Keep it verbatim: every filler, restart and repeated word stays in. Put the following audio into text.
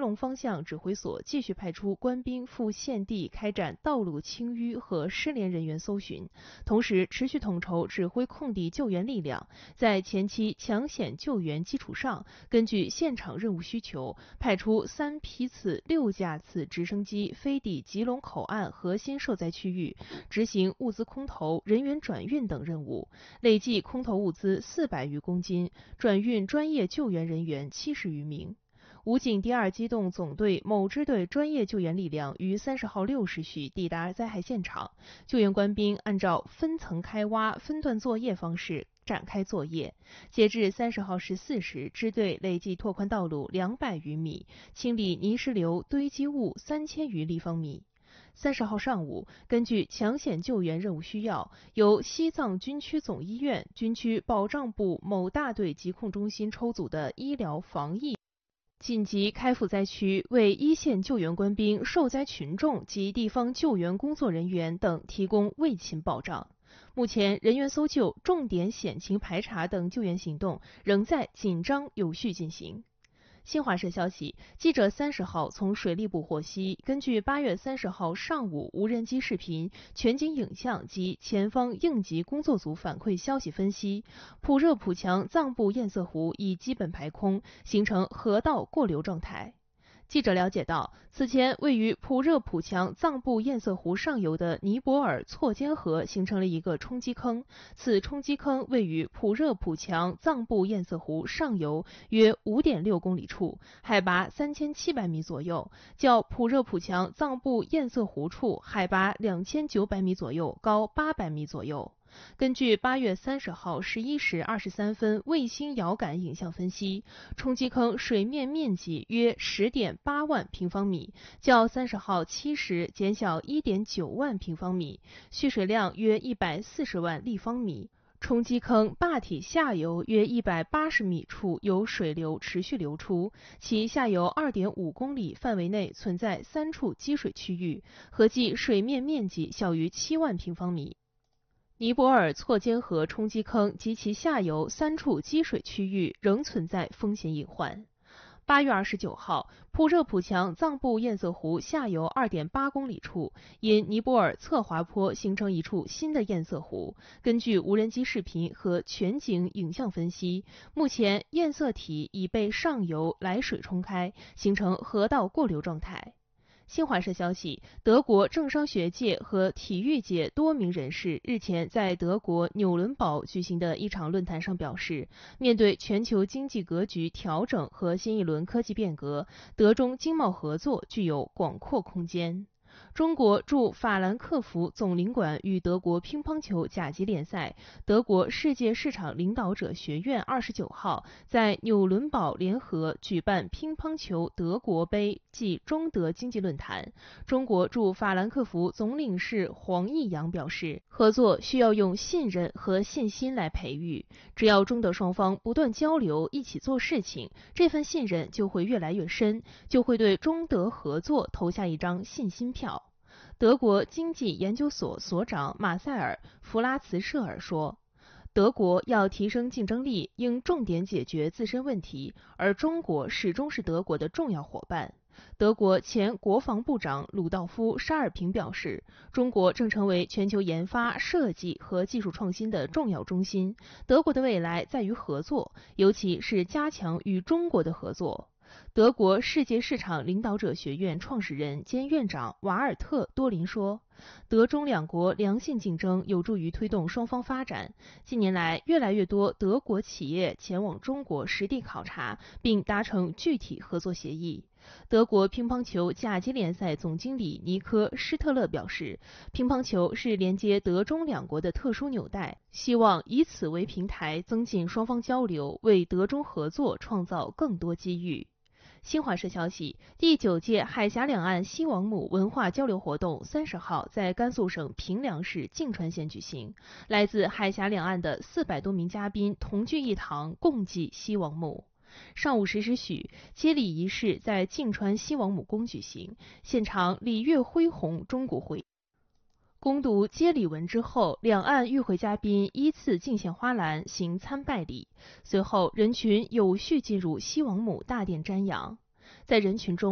隆方向指挥所继续派出官兵赴现地开展道路清淤和失联人员搜寻，同时持续统筹指挥空地救援力量，在前期抢险救援基础上，根据现场任务需求，派出三批次六架次直升机飞抵吉隆口岸核心受灾区域，执行物资空投、人员转运等任务，累计空投物资四百余公斤，转运专业救援人员七十余名。武警第二机动总队某支队专业救援力量于三十号六时许抵达灾害现场，救援官兵按照分层开挖、分段作业方式展开作业。截至三十号十四时，支队累计拓宽道路两百余米，清理泥石流堆积物三千余立方米。三十号上午，根据抢险救援任务需要，由西藏军区总医院军区保障部某大队疾控中心抽组的医疗防疫紧急开赴灾区，为一线救援官兵、受灾群众及地方救援工作人员等提供卫勤保障。目前，人员搜救、重点险情排查等救援行动仍在紧张有序进行。新华社消息，记者三十号从水利部获悉，根据八月三十号上午无人机视频、全景影像及前方应急工作组反馈消息分析，普热普强藏布堰塞湖已基本排空，形成河道过流状态。记者了解到，此前位于普热普强藏布堰塞湖上游的尼泊尔错尖河形成了一个冲击坑，此冲击坑位于普热普强藏布堰塞湖上游约 五点六公里处，海拔三千七百米左右，较普热普强藏布堰塞湖处海拔两千九百米左右高八百米左右。根据八月三十号十一时二十三分卫星遥感影像分析，冲击坑水面面积约 十点八万平方米，较三十号七时减小 一点九万平方米，蓄水量约一百四十万立方米。冲击坑坝体下游约一百八十米处有水流持续流出，其下游 二点五公里范围内存在三处积水区域，合计水面面积小于七万平方米。尼泊尔错尖河冲击坑及其下游三处积水区域仍存在风险隐患。八月二十九号，普热普强藏布堰塞湖下游 二点八公里处，因尼泊尔侧滑坡形成一处新的堰塞湖。根据无人机视频和全景影像分析，目前堰塞体已被上游来水冲开，形成河道过流状态。新华社消息，德国政商学界和体育界多名人士日前在德国纽伦堡举行的一场论坛上表示，面对全球经济格局调整和新一轮科技变革，德中经贸合作具有广阔空间。中国驻法兰克福总领馆与德国乒乓球甲级联赛、德国世界市场领导者学院二十九号在纽伦堡联合举办乒乓球德国杯暨中德经济论坛。中国驻法兰克福总领事黄义阳表示，合作需要用信任和信心来培育，只要中德双方不断交流，一起做事情，这份信任就会越来越深，就会对中德合作投下一张信心票。德国经济研究所所长马塞尔·弗拉茨舍尔说，德国要提升竞争力，应重点解决自身问题，而中国始终是德国的重要伙伴。德国前国防部长鲁道夫·沙尔平表示，中国正成为全球研发、设计和技术创新的重要中心，德国的未来在于合作，尤其是加强与中国的合作。德国世界市场领导者学院创始人兼院长瓦尔特·多林说，德中两国良性竞争有助于推动双方发展。近年来，越来越多德国企业前往中国实地考察，并达成具体合作协议。德国乒乓球甲级联赛总经理尼科·施特勒表示，乒乓球是连接德中两国的特殊纽带，希望以此为平台，增进双方交流，为德中合作创造更多机遇。新华社消息，第九届海峡两岸西王母文化交流活动三十号在甘肃省平凉市泾川县举行，来自海峡两岸的四百多名嘉宾同聚一堂，共祭西王母。上午十时许，接礼仪式在泾川西王母宫举行，现场礼乐恢宏，钟鼓回。恭读接礼文之后，两岸与会嘉宾依次敬献花篮，行参拜礼。随后，人群有序进入西王母大殿瞻仰。在人群中，